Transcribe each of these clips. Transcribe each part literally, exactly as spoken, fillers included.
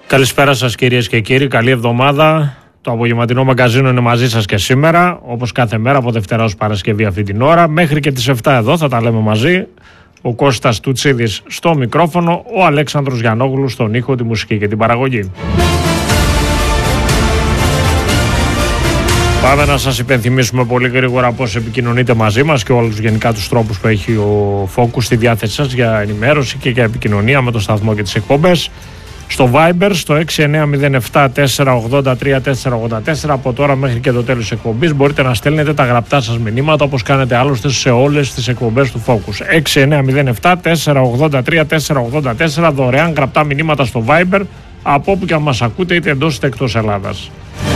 Καλησπέρα σας κυρίες και κύριοι, καλή εβδομάδα. Το απογευματινό μαγκαζίνο είναι μαζί σας και σήμερα, όπως κάθε μέρα από Δευτέρα ως Παρασκευή αυτή την ώρα. Μέχρι και τις επτά εδώ θα τα λέμε μαζί. Ο Κώστας Τουτσίδης στο μικρόφωνο, ο Αλέξανδρος Γιαννόγλου στον ήχο, τη μουσική και την παραγωγή. Πάμε να σας υπενθυμίσουμε πολύ γρήγορα πώς επικοινωνείτε μαζί μας και όλους γενικά τους τρόπους που έχει ο Focus στη διάθεσή σας για ενημέρωση και για επικοινωνία με το σταθμό και τις εκπομπές. Στο Viber, στο έξι εννιά μηδέν επτά τέσσερα ογδόντα τρία τέσσερα ογδόντα τέσσερα, από τώρα μέχρι και το τέλος της εκπομπής μπορείτε να στέλνετε τα γραπτά σας μηνύματα, όπως κάνετε άλλωστε σε όλες τις εκπομπές του Focus. έξι εννιά μηδέν επτά τέσσερα ογδόντα τρία τέσσερα ογδόντα τέσσερα, δωρεάν γραπτά μηνύματα στο Viber, από όπου και αν μας ακούτε, είτε εντός είτε εκτός Ελλάδας.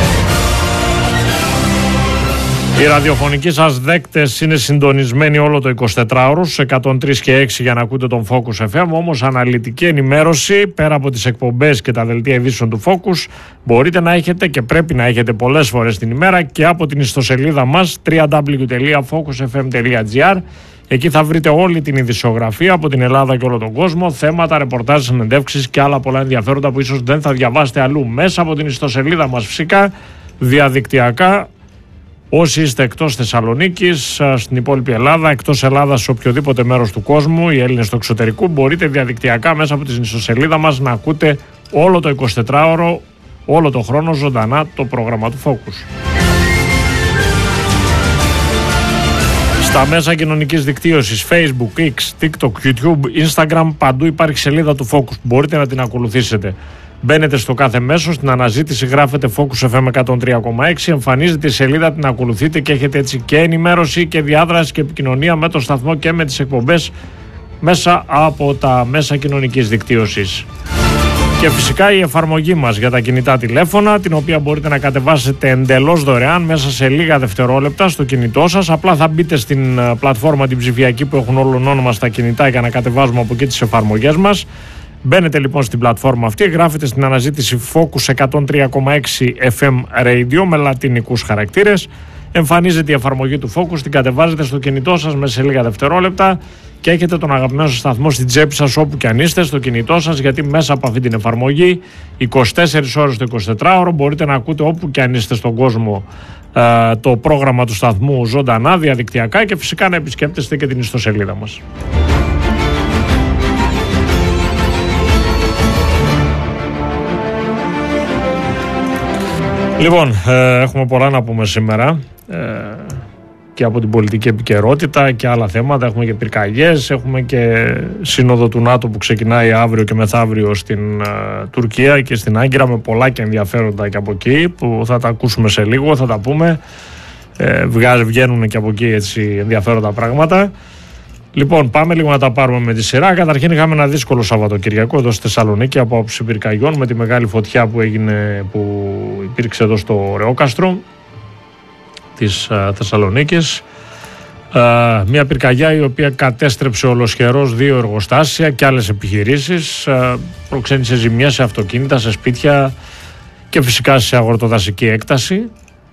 Οι ραδιοφωνικοί σας δέκτες είναι συντονισμένοι όλο το εικοσιτετράωρο στους εκατόν τρία και έξι για να ακούτε τον Focus εφ εμ, όμως αναλυτική ενημέρωση πέρα από τις εκπομπές και τα δελτία ειδήσεων του Focus μπορείτε να έχετε και πρέπει να έχετε πολλές φορές την ημέρα και από την ιστοσελίδα μας double-u double-u double-u τελεία focus f m τελεία g r. Εκεί θα βρείτε όλη την ειδησιογραφία από την Ελλάδα και όλο τον κόσμο, θέματα, ρεπορτάζ, συνεντεύξεις και άλλα πολλά ενδιαφέροντα που ίσως δεν θα διαβάσετε αλλού, μέσα από την ιστοσελίδα μας φυσικά, διαδικτυακά. Όσοι είστε εκτός Θεσσαλονίκης, στην υπόλοιπη Ελλάδα, εκτός Ελλάδας, σε οποιοδήποτε μέρος του κόσμου, οι Έλληνες του εξωτερικού, μπορείτε διαδικτυακά μέσα από την ιστοσελίδα μας να ακούτε όλο το εικοσιτετράωρο, όλο το χρόνο ζωντανά το πρόγραμμα του Focus. Στα μέσα κοινωνικής δικτύωσης, Facebook, X, TikTok, YouTube, Instagram, παντού υπάρχει σελίδα του Focus. Μπορείτε να την ακολουθήσετε. Μπαίνετε στο κάθε μέσο, στην αναζήτηση γράφετε Focus εφ εμ εκατόν τρία κόμμα έξι, εμφανίζεται η σελίδα, την ακολουθείτε και έχετε έτσι και ενημέρωση και διάδραση και επικοινωνία με το σταθμό και με τις εκπομπές μέσα από τα μέσα κοινωνικής δικτύωσης. Και φυσικά η εφαρμογή μας για τα κινητά τηλέφωνα, την οποία μπορείτε να κατεβάσετε εντελώς δωρεάν μέσα σε λίγα δευτερόλεπτα στο κινητό σας. Απλά θα μπείτε στην πλατφόρμα την ψηφιακή που έχουν όλων όνομα στα κινητά για να κατεβάζουμε από εκεί τις εφαρμογές μας. Μπαίνετε λοιπόν στην πλατφόρμα αυτή, γράφετε στην αναζήτηση Focus εκατόν τρία κόμμα έξι εφ εμ Radio με λατινικούς χαρακτήρες. Εμφανίζεται η εφαρμογή του Focus, την κατεβάζετε στο κινητό σας μέσα σε λίγα δευτερόλεπτα και έχετε τον αγαπημένο σας σταθμό στην τσέπη σας όπου και αν είστε, στο κινητό σας, γιατί μέσα από αυτή την εφαρμογή είκοσι τέσσερις ώρες το εικοσιτετράωρο μπορείτε να ακούτε όπου και αν είστε στον κόσμο ε, το πρόγραμμα του σταθμού ζωντανά, διαδικτυακά, και φυσικά να επισκέπτεστε και την ιστοσελίδα μας. Λοιπόν, ε, έχουμε πολλά να πούμε σήμερα ε, και από την πολιτική επικαιρότητα και άλλα θέματα. Έχουμε και πυρκαγιές, έχουμε και σύνοδο του ΝΑΤΟ που ξεκινάει αύριο και μεθαύριο στην ε, Τουρκία και στην Άγκυρα, με πολλά και ενδιαφέροντα και από εκεί που θα τα ακούσουμε σε λίγο, θα τα πούμε. Ε, βγαίνουν και από εκεί έτσι ενδιαφέροντα πράγματα. Λοιπόν, πάμε λίγο να τα πάρουμε με τη σειρά. Καταρχήν είχαμε ένα δύσκολο Σαββατοκυριακό εδώ στη Θεσσαλονίκη από άποψη πυρκαγιών, με τη μεγάλη φωτιά που, έγινε, που υπήρξε εδώ στο Ρεόκαστρο της α, Θεσσαλονίκης. Α, μια πυρκαγιά η οποία κατέστρεψε ολοσχερός δύο εργοστάσια και άλλες επιχειρήσεις. Α, προξένησε ζημιές σε αυτοκίνητα, σε σπίτια και φυσικά σε αγροτοδασική έκταση.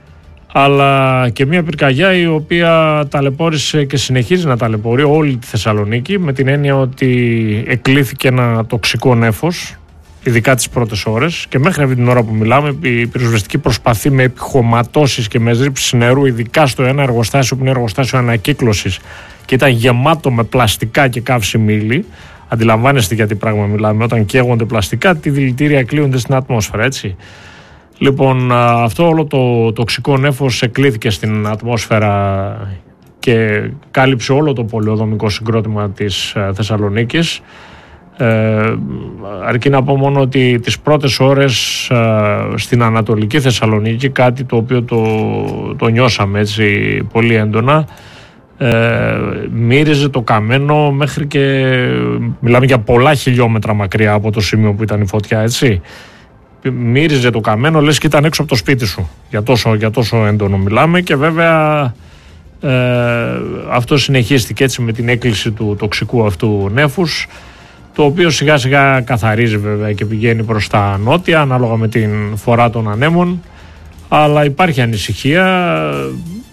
Αλλά και μια πυρκαγιά η οποία ταλαιπώρησε και συνεχίζει να ταλαιπωρεί όλη τη Θεσσαλονίκη, με την έννοια ότι εκλήθηκε ένα τοξικό νέφος, ειδικά τις πρώτες ώρες, και μέχρι αυτή την ώρα που μιλάμε η πυροσβεστική προσπαθεί με επιχωματώσεις και με ρήψεις νερού, ειδικά στο ένα εργοστάσιο που είναι εργοστάσιο ανακύκλωσης και ήταν γεμάτο με πλαστικά και καύσιμη ύλη. Αντιλαμβάνεστε για τι πράγμα μιλάμε, όταν καίγονται πλαστικά, τι δηλητήρια κλείονται στην ατμόσφαιρα, έτσι. Λοιπόν, αυτό όλο το τοξικό νέφος εκλήθηκε στην ατμόσφαιρα και κάλυψε όλο το πολεοδομικό συγκρότημα της Θεσσαλονίκης. Ε, αρκεί να πω μόνο ότι τις πρώτες ώρες ε, στην Ανατολική Θεσσαλονίκη, κάτι το οποίο το, το νιώσαμε έτσι πολύ έντονα, ε, μύριζε το καμένο μέχρι και, μιλάμε για πολλά χιλιόμετρα μακριά από το σημείο που ήταν η φωτιά, έτσι. Μύριζε το καμένο λες και ήταν έξω από το σπίτι σου, για τόσο, για τόσο έντονο μιλάμε. Και βέβαια ε, αυτό συνεχίστηκε έτσι με την έκκληση του τοξικού αυτού νέφους, το οποίο σιγά σιγά καθαρίζει βέβαια και πηγαίνει προς τα νότια ανάλογα με την φορά των ανέμων, αλλά υπάρχει ανησυχία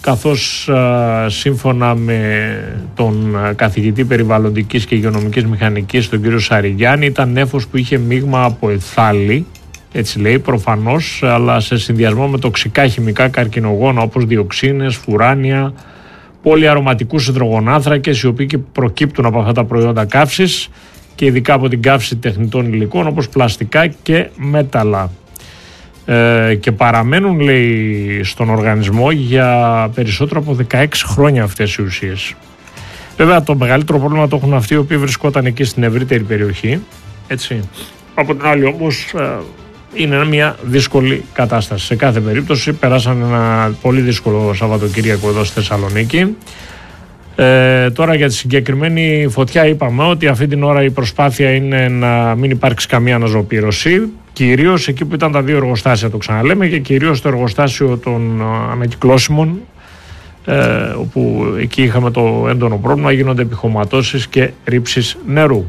καθώς α, σύμφωνα με τον καθηγητή περιβαλλοντικής και υγειονομικής μηχανικής, τον κύριο Σαριγιάννη, ήταν νέφος που είχε μείγμα από εθάλη, έτσι λέει, προφανώς, αλλά σε συνδυασμό με τοξικά χημικά καρκινογόνα όπως διοξίνες, φουράνια, πολυαρωματικούς υδρογονάνθρακες, οι οποίοι και προκύπτουν από αυτά τα προϊόντα καύσης και ειδικά από την καύση τεχνητών υλικών όπως πλαστικά και μέταλλα. Ε, και παραμένουν, λέει, στον οργανισμό για περισσότερο από δεκαέξι χρόνια αυτές οι ουσίες. Βέβαια το μεγαλύτερο πρόβλημα το έχουν αυτοί οι οποίοι βρισκόταν εκεί στην ευρύτερη περιοχή, έτσι. Από την άλλη όμως ε, είναι μια δύσκολη κατάσταση. Σε κάθε περίπτωση περάσαν ένα πολύ δύσκολο Σαββατοκύριακο εδώ στη Θεσσαλονίκη. Ε, τώρα για τη συγκεκριμένη φωτιά είπαμε ότι αυτή την ώρα η προσπάθεια είναι να μην υπάρξει καμία αναζωοπήρωση, κυρίως εκεί που ήταν τα δύο εργοστάσια, το ξαναλέμε, και κυρίως το εργοστάσιο των ανακυκλώσιμων, ε, όπου εκεί είχαμε το έντονο πρόβλημα, γίνονται επιχωματώσεις και ρήψεις νερού.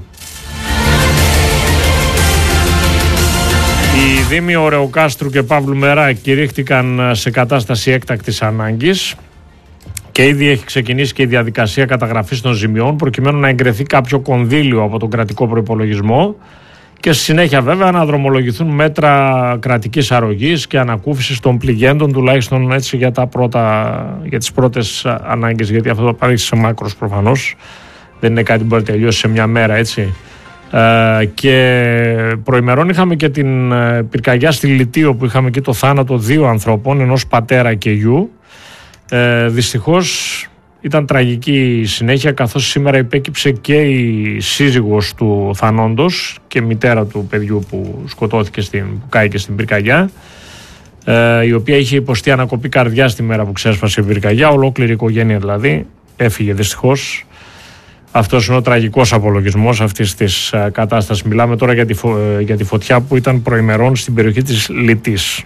Οι δήμοι Ωρεοκάστρου και Παύλου Μερά κηρύχθηκαν σε κατάσταση έκτακτης ανάγκης και ήδη έχει ξεκινήσει και η διαδικασία καταγραφής των ζημιών προκειμένου να εγκρεθεί κάποιο κονδύλιο από τον κρατικό προϋπολογισμό και στη συνέχεια βέβαια να δρομολογηθούν μέτρα κρατικής αρρωγής και ανακούφισης των πληγέντων, τουλάχιστον έτσι για, τα πρώτα, για τις πρώτες ανάγκες, γιατί αυτό θα πάρει σε μάκρος προφανώς, δεν είναι κάτι που μπορεί να τελειώσει σε μια μέρα, έτσι. Ε, και προημερών είχαμε και την πυρκαγιά στη Λυτείο που είχαμε εκεί το θάνατο δύο ανθρώπων, ενός πατέρα και γιου. Ε, δυστυχώς ήταν τραγική η συνέχεια, καθώς σήμερα υπέκυψε και η σύζυγος του θανόντος και μητέρα του παιδιού που σκοτώθηκε, στην, που κάηκε στην πυρκαγιά, ε, η οποία είχε υποστεί ανακοπή καρδιάς τη μέρα που ξέσπασε η πυρκαγιά. Ολόκληρη η οικογένεια δηλαδή έφυγε δυστυχώς. Αυτός είναι ο τραγικός απολογισμός αυτής της uh, κατάστασης. Μιλάμε τώρα για τη, φω... για τη φωτιά που ήταν προημερών στην περιοχή της Λυτής.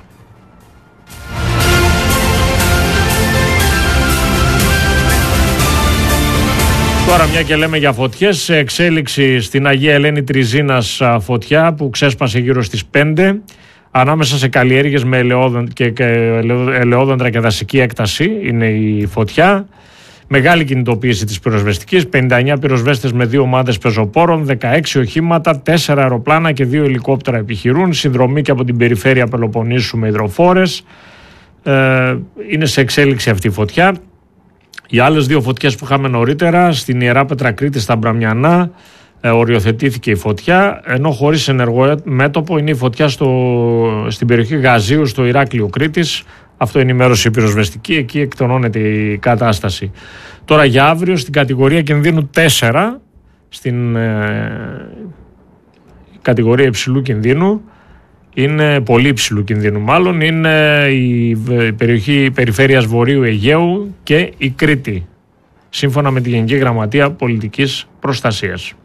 Τώρα μια και λέμε για φωτιές, σε εξέλιξη στην Αγία Ελένη Τριζίνας φωτιά που ξέσπασε γύρω στις πέντε ανάμεσα σε καλλιέργειες με ελαιόδεντρα και, και, ελαιόδεντρα και δασική έκταση είναι η φωτιά. Μεγάλη κινητοποίηση της πυροσβεστικής, πενήντα εννέα πυροσβέστες με δύο ομάδες πεζοπόρων, δεκαέξι οχήματα, τέσσερα αεροπλάνα και δύο ελικόπτερα επιχειρούν, συνδρομή και από την περιφέρεια Πελοποννήσου με υδροφόρες. Ε, είναι σε εξέλιξη αυτή η φωτιά. Οι άλλες δύο φωτιές που είχαμε νωρίτερα, στην Ιερά Πετρακρίτη στα Μπραμιανά, ε, οριοθετήθηκε η φωτιά, ενώ χωρίς ενεργό μέτωπο είναι η φωτιά στο, στην περιοχή Γαζίου, στο Ηράκλειο Κρήτης. Αυτό είναι η ενημέρωση πυροσβεστική, εκεί εκτονώνεται η κατάσταση. Τώρα για αύριο στην κατηγορία κινδύνου τέσσερα, στην ε, κατηγορία υψηλού κινδύνου, είναι πολύ υψηλού κινδύνου μάλλον, είναι η περιοχή περιφέρειας Βορείου Αιγαίου και η Κρήτη, σύμφωνα με τη Γενική Γραμματεία Πολιτικής Προστασίας.